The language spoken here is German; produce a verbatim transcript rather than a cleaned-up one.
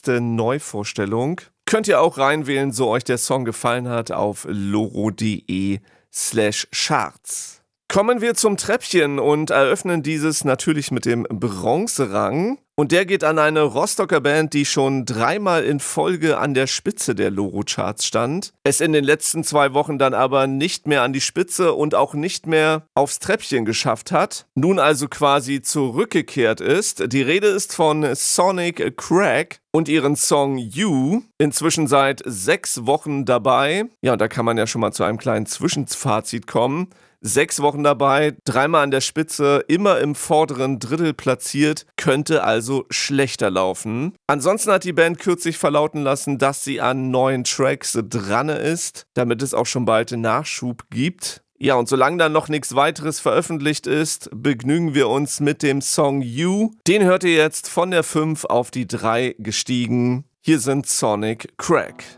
erste Neuvorstellung. Könnt ihr auch reinwählen, so euch der Song gefallen hat, auf loro.de slash charts. Kommen wir zum Treppchen und eröffnen dieses natürlich mit dem Bronzerang. Und der geht an eine Rostocker Band, die schon dreimal in Folge an der Spitze der Loro-Charts stand. Es in den letzten zwei Wochen dann aber nicht mehr an die Spitze und auch nicht mehr aufs Treppchen geschafft hat. Nun also quasi zurückgekehrt ist. Die Rede ist von Sonic Crack und ihren Song You. Inzwischen seit sechs Wochen dabei. Ja, und da kann man ja schon mal zu einem kleinen Zwischenfazit kommen. Sechs Wochen dabei, dreimal an der Spitze, immer im vorderen Drittel platziert, könnte also schlechter laufen. Ansonsten hat die Band kürzlich verlauten lassen, dass sie an neuen Tracks dran ist, damit es auch schon bald Nachschub gibt. Ja, und solange dann noch nichts weiteres veröffentlicht ist, begnügen wir uns mit dem Song You. Den hört ihr jetzt von der fünf auf die drei gestiegen. Hier sind Sonic Crack.